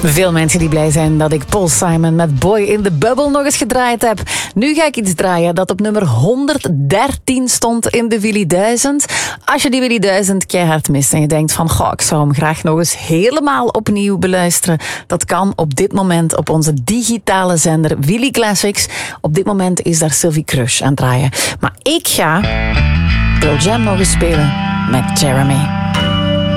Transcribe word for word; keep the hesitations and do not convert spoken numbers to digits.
Veel mensen die blij zijn dat ik Paul Simon met Boy in the Bubble nog eens gedraaid heb. Nu ga ik iets draaien dat op nummer honderddertien stond in de Willy duizend. Als je die Willy duizend keihard mist en je denkt van goh, ik zou hem graag nog eens helemaal opnieuw beluisteren. Dat kan op dit moment op onze digitale zender Willy Classics. Op dit moment is daar Sylvie Crush aan het draaien. Maar ik ga Pearl Jam nog eens spelen met Jeremy.